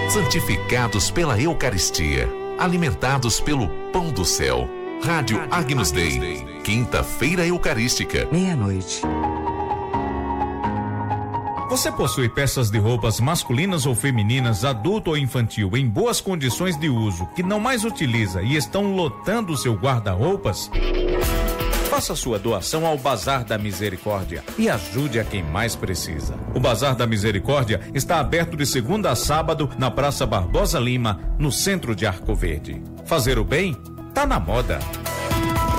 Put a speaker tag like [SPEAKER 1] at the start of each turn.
[SPEAKER 1] santificados pela Eucaristia, alimentados pelo pão do céu. Rádio Agnus Dei, quinta-feira eucarística,
[SPEAKER 2] meia-noite.
[SPEAKER 3] Você possui peças de roupas masculinas ou femininas, adulto ou infantil, em boas condições de uso, que não mais utiliza e estão lotando o seu guarda-roupas? Faça sua doação ao Bazar da Misericórdia e ajude a quem mais precisa. O Bazar da Misericórdia está aberto de segunda a sábado na Praça Barbosa Lima, no centro de Arco Verde. Fazer o bem tá na moda.